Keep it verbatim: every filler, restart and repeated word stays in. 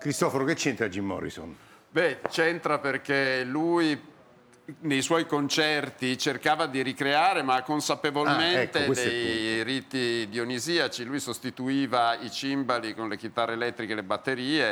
Cristoforo, che c'entra Jim Morrison? Beh, c'entra perché lui nei suoi concerti cercava di ricreare, ma consapevolmente, ah, ecco, dei riti dionisiaci. Lui sostituiva i cimbali con le chitarre elettriche e le batterie